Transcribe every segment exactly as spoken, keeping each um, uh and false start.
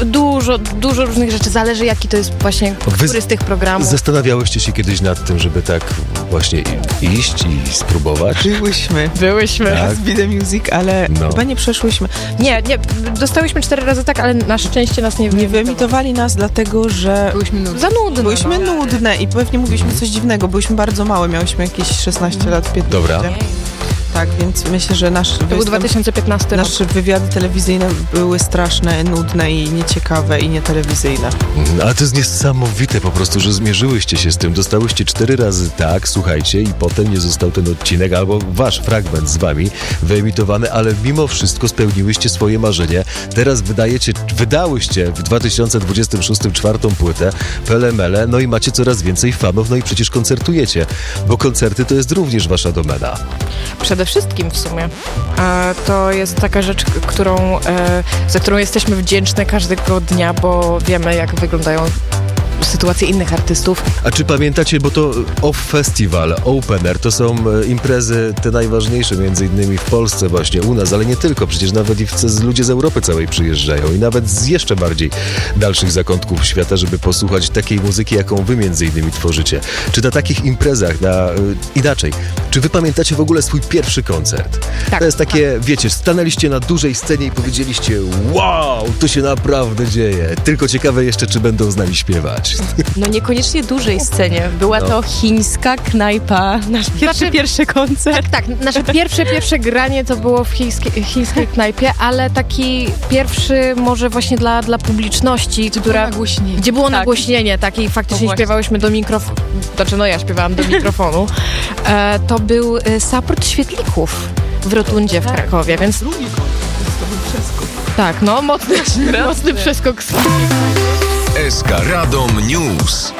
dużo, dużo różnych rzeczy. Zależy, jaki to jest właśnie, Wy który z tych programów. Zastanawiałyście się kiedyś nad tym, żeby tak właśnie iść i spróbować? Byłyśmy. Byłyśmy. Tak. Z Be The Music, ale no. chyba nie przeszłyśmy. Nie, nie, dostałyśmy cztery razy tak, ale na szczęście nas nie Nie wyemitowali nas, dlatego że byłyśmy nudne. Za nudne. Byłyśmy no. nudne i pewnie mówiliśmy coś dziwnego. Byłyśmy bardzo małe, miałyśmy jakieś szesnaście lat, piętnaście. Dobra. Tak, więc myślę, że nasz to był dwa tysiące piętnasty rok. Nasze wywiady telewizyjne były straszne, nudne i nieciekawe i nietelewizyjne. Ale to jest niesamowite po prostu, że zmierzyłyście się z tym. Dostałyście cztery razy tak, słuchajcie, i potem nie został ten odcinek albo wasz fragment z wami wyemitowany, ale mimo wszystko spełniłyście swoje marzenie. Teraz wydajecie, wydałyście w dwa tysiące dwudziestym szóstym czwartą płytę Pele Mele, no i macie coraz więcej fanów, no i przecież koncertujecie, bo koncerty to jest również wasza domena. Przede wszystkim w sumie. E, to jest taka rzecz, którą, e, za którą jesteśmy wdzięczne każdego dnia, bo wiemy, jak wyglądają sytuacje innych artystów. A czy pamiętacie, bo to Off Festival, Open Air, to są imprezy te najważniejsze, między innymi w Polsce właśnie, u nas, ale nie tylko, przecież nawet i w, ludzie z Europy całej przyjeżdżają i nawet z jeszcze bardziej dalszych zakątków świata, żeby posłuchać takiej muzyki, jaką wy między innymi tworzycie. Czy na takich imprezach, na, inaczej, czy wy pamiętacie w ogóle swój pierwszy koncert? Tak. To jest takie, wiecie, stanęliście na dużej scenie i powiedzieliście, wow, to się naprawdę dzieje. Tylko ciekawe jeszcze, czy będą z nami śpiewać. No niekoniecznie dużej scenie. Była no. to chińska knajpa. Nasz pierwszy, znaczy, pierwszy koncert. Tak, tak, nasze pierwsze, pierwsze granie to było w chińskiej, chińskiej knajpie, ale taki pierwszy może właśnie dla, dla publiczności, gdzie która... Było nagłośnienie. Gdzie było tak. nagłośnienie, tak, i faktycznie śpiewałyśmy do mikrofonu. Znaczy, no ja śpiewałam do mikrofonu. E, to był e, support świetlików w Rotundzie w Krakowie, więc... Drugi koncert, to był przeskok. Tak, no, mocny, mocny przeskok. S K Radom News.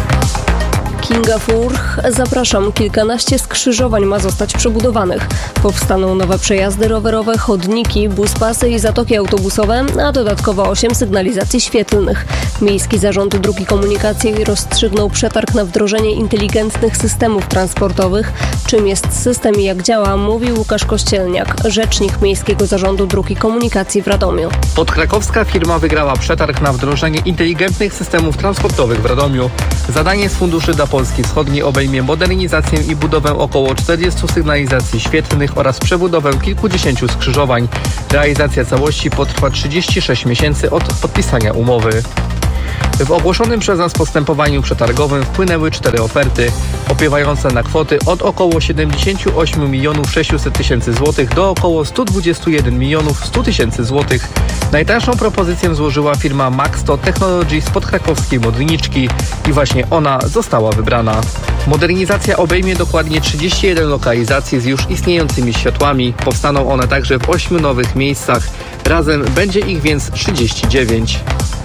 Kinga Furch. Zapraszam. Kilkanaście skrzyżowań ma zostać przebudowanych. Powstaną nowe przejazdy rowerowe, chodniki, buspasy i zatoki autobusowe, a dodatkowo osiem sygnalizacji świetlnych. Miejski Zarząd Dróg i Komunikacji rozstrzygnął przetarg na wdrożenie inteligentnych systemów transportowych. Czym jest system i jak działa, mówi Łukasz Kościelniak, rzecznik Miejskiego Zarządu Dróg i Komunikacji w Radomiu. Podkrakowska firma wygrała przetarg na wdrożenie inteligentnych systemów transportowych w Radomiu. Zadanie z funduszy dla Polski Wschodniej obejmie modernizację i budowę około czterdziestu sygnalizacji świetlnych oraz przebudowę kilkudziesięciu skrzyżowań. Realizacja całości potrwa trzydzieści sześć miesięcy od podpisania umowy. W ogłoszonym przez nas postępowaniu przetargowym wpłynęły cztery oferty, opiewające na kwoty od około siedemdziesięciu ośmiu milionów sześciuset tysięcy złotych do około stu dwudziestu jeden milionów stu tysięcy złotych. Najtańszą propozycję złożyła firma Maxto Technology z podkrakowskiej Modliniczki i właśnie ona została wybrana. Modernizacja obejmie dokładnie trzydzieści jeden lokalizacji z już istniejącymi światłami. Powstaną one także w ośmiu nowych miejscach. Razem będzie ich więc trzydzieści dziewięć.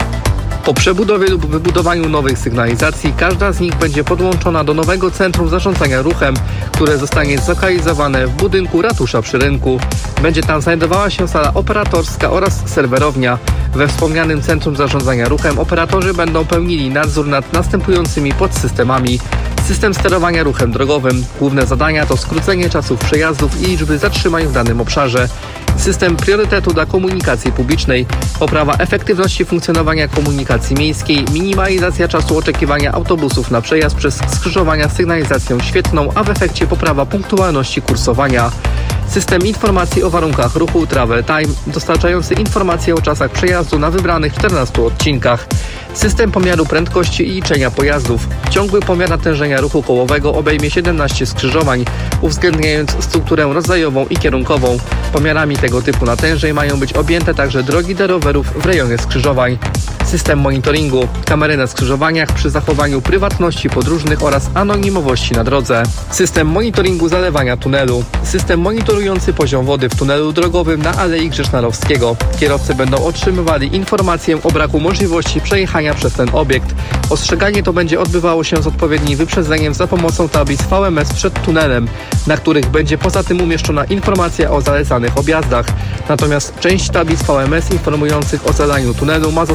Po przebudowie lub wybudowaniu nowych sygnalizacji każda z nich będzie podłączona do nowego Centrum Zarządzania Ruchem, które zostanie zlokalizowane w budynku Ratusza przy Rynku. Będzie tam znajdowała się sala operatorska oraz serwerownia. We wspomnianym Centrum Zarządzania Ruchem operatorzy będą pełnili nadzór nad następującymi podsystemami. System sterowania ruchem drogowym. Główne zadania to skrócenie czasów przejazdów i liczby zatrzymań w danym obszarze. System priorytetu dla komunikacji publicznej. Poprawa efektywności funkcjonowania komunikacji miejskiej. Minimalizacja czasu oczekiwania autobusów na przejazd przez skrzyżowania z sygnalizacją świetlną, a w efekcie poprawa punktualności kursowania. System informacji o warunkach ruchu Travel Time, dostarczający informacje o czasach przejazdu na wybranych czternastu odcinkach. System pomiaru prędkości i liczenia pojazdów. Ciągły pomiar natężenia ruchu kołowego obejmie siedemnaście skrzyżowań, uwzględniając strukturę rodzajową i kierunkową. Pomiarami tego typu natężeń mają być objęte także drogi dla rowerów w rejonie skrzyżowań. System monitoringu. Kamery na skrzyżowaniach przy zachowaniu prywatności podróżnych oraz anonimowości na drodze. System monitoringu zalewania tunelu. System monitorujący poziom wody w tunelu drogowym na Alei Grzeszna-Rowskiego. Kierowcy będą otrzymywali informację o braku możliwości przejechania przez ten obiekt. Ostrzeganie to będzie odbywało się z odpowiednim wyprzedzeniem za pomocą tablic V M S przed tunelem, na których będzie poza tym umieszczona informacja o zalecanych objazdach. Natomiast część tablic V M S informujących o zalaniu tunelu ma zostać uwzględniona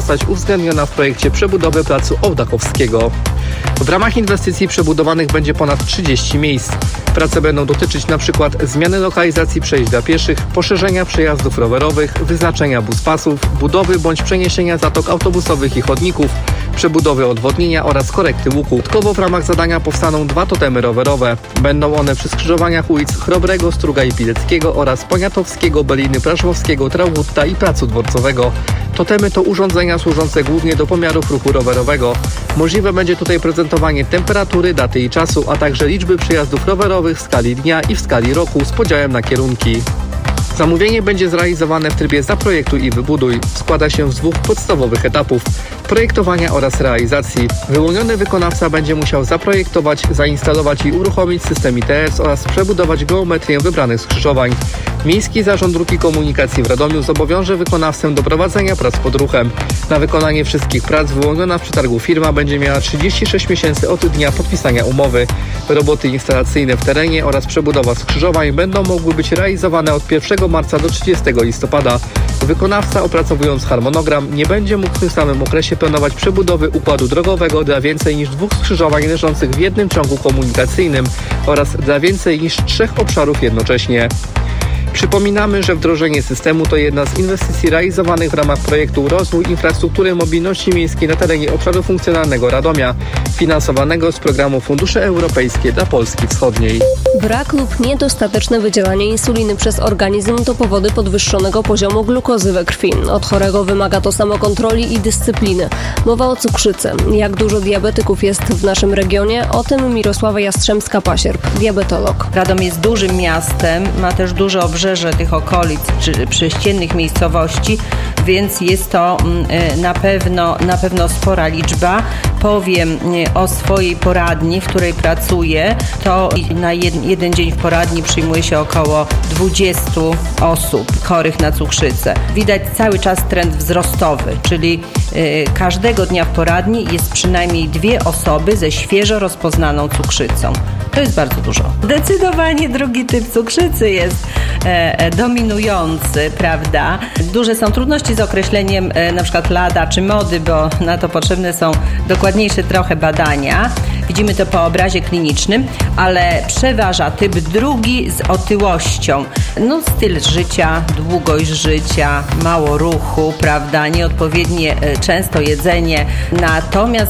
uwzględniona w projekcie przebudowy placu Ołdakowskiego. W ramach inwestycji przebudowanych będzie ponad trzydzieści miejsc. Prace będą dotyczyć np. zmiany lokalizacji przejść dla pieszych, poszerzenia przejazdów rowerowych, wyznaczenia buspasów, budowy bądź przeniesienia zatok autobusowych i chodników, przebudowy odwodnienia oraz korekty łuku. Dodatkowo w ramach zadania powstaną dwa totemy rowerowe. Będą one przy skrzyżowaniach ulic Chrobrego, Struga i Pileckiego oraz Poniatowskiego, Beliny, Praszowskiego, Traugutta i Placu Dworcowego. Totemy to urządzenia służące głównie do pomiarów ruchu rowerowego. Możliwe będzie tutaj prezentowanie temperatury, daty i czasu, a także liczby przejazdów rowerowych w skali dnia i w skali roku z podziałem na kierunki. Zamówienie będzie zrealizowane w trybie zaprojektuj i wybuduj. Składa się z dwóch podstawowych etapów: projektowania oraz realizacji. Wyłoniony wykonawca będzie musiał zaprojektować, zainstalować i uruchomić system I T S oraz przebudować geometrię wybranych skrzyżowań. Miejski Zarząd Dróg i Komunikacji w Radomiu zobowiąże wykonawcę do prowadzenia prac pod ruchem. Na wykonanie wszystkich prac wyłoniona w przetargu firma będzie miała trzydzieści sześć miesięcy od dnia podpisania umowy. Roboty instalacyjne w terenie oraz przebudowa skrzyżowań będą mogły być realizowane od pierwszego marca do trzydziestego listopada. Wykonawca, opracowując harmonogram, nie będzie mógł w tym samym okresie planować przebudowy układu drogowego dla więcej niż dwóch skrzyżowań leżących w jednym ciągu komunikacyjnym oraz dla więcej niż trzech obszarów jednocześnie. Przypominamy, że wdrożenie systemu to jedna z inwestycji realizowanych w ramach projektu Rozwój Infrastruktury Mobilności Miejskiej na terenie obszaru funkcjonalnego Radomia, finansowanego z programu Fundusze Europejskie dla Polski Wschodniej. Brak lub niedostateczne wydzielanie insuliny przez organizm to powody podwyższonego poziomu glukozy we krwi. Od chorego wymaga to samokontroli i dyscypliny. Mowa o cukrzycy. Jak dużo diabetyków jest w naszym regionie? O tym Mirosława Jastrzębska-Pasierb, diabetolog. Radom jest dużym miastem, ma też duże obrzeże tych okolic czy prześciennych miejscowości, więc jest to na pewno, na pewno spora liczba. Powiem o swojej poradni, w której pracuję. To na jeden dzień w poradni przyjmuje się około dwadzieścia osób chorych na cukrzycę. Widać cały czas trend wzrostowy, czyli każdego dnia w poradni jest przynajmniej dwie osoby ze świeżo rozpoznaną cukrzycą. To jest bardzo dużo. Zdecydowanie drugi typ cukrzycy jest e, dominujący, prawda? Duże są trudności z określeniem e, na przykład lata czy mody, bo na to potrzebne są dokładniejsze trochę badania. Widzimy to po obrazie klinicznym, ale przeważa typ drugi z otyłością. No, styl życia, długość życia, mało ruchu, prawda, nieodpowiednie e, często jedzenie. Natomiast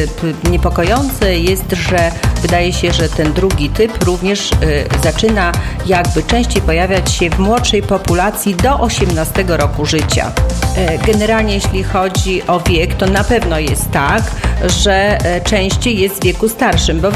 e, niepokojące jest, że wydaje się, że ten drugi typ również y, zaczyna jakby częściej pojawiać się w młodszej populacji do osiemnastego roku życia. Y, generalnie jeśli chodzi o wiek, to na pewno jest tak, że y, częściej jest w wieku starszym, bo